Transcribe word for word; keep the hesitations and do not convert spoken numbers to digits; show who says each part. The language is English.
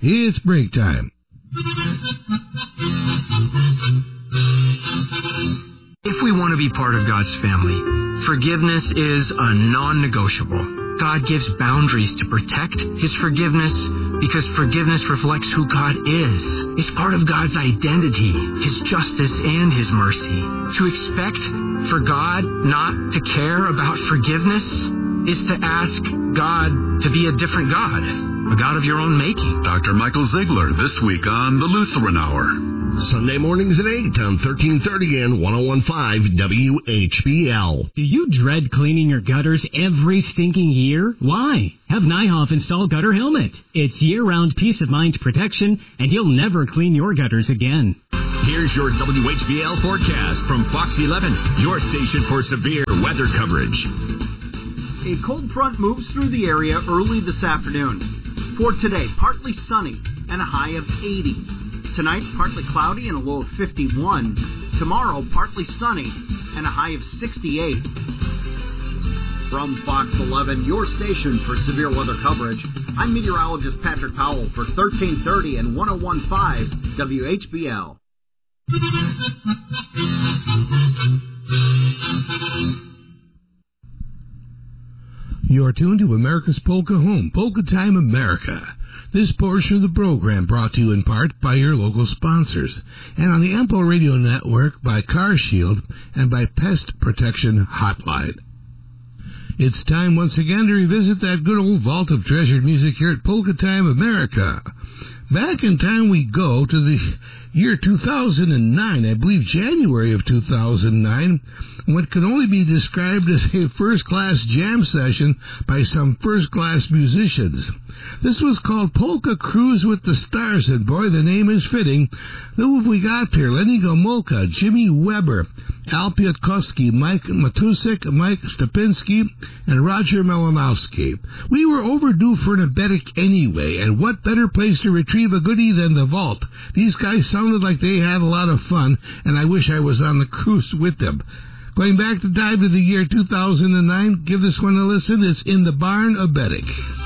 Speaker 1: It's break time.
Speaker 2: If we want to be part of God's family, forgiveness is a non-negotiable. God gives boundaries to protect His forgiveness because forgiveness reflects who God is. It's part of God's identity, His justice, and His mercy. To expect for God not to care about forgiveness is to ask God to be a different God, a God of your own making.
Speaker 3: Doctor Michael Ziegler, this week on the Lutheran Hour.
Speaker 4: Sunday mornings at eight on thirteen thirty and one oh one point five W H B L.
Speaker 5: Do you dread cleaning your gutters every stinking year? Why? Have Nyhoff install Gutter Helmet. It's year-round peace of mind protection, and you'll never clean your gutters again.
Speaker 6: Here's your W H B L forecast from Fox eleven, your station for severe weather coverage.
Speaker 7: A cold front moves through the area early this afternoon. For today, partly sunny and a high of eighty. Tonight, partly cloudy and a low of fifty-one. Tomorrow, partly sunny and a high of sixty-eight. From Fox eleven, your station for severe weather coverage, I'm meteorologist Patrick Powell for thirteen thirty and one oh one point five W H B L.
Speaker 1: You're tuned to America's Polka Home, Polka Time America. This portion of the program brought to you in part by your local sponsors and on the Ampo Radio Network by Car Shield and by Pest Protection Hotline. It's time once again to revisit that good old vault of treasured music here at Polka Time America. Back in time we go to the year two thousand nine, I believe January of two thousand nine, what can only be described as a first-class jam session by some first-class musicians. This was called Polka Cruise with the Stars, and boy, the name is fitting. Who have we got here? Lenny Gomulka, Jimmy Weber, Al Piotrkowski, Mike Matusik, Mike Stepinski, and Roger Malinowski. We were overdue for an abetic anyway, and what better place to retrieve a goodie than the vault? These guys sounded like they had a lot of fun, and I wish I was on the cruise with them. Going back to dive to the year two thousand nine, give this one a listen. It's In the Barn, Abetic.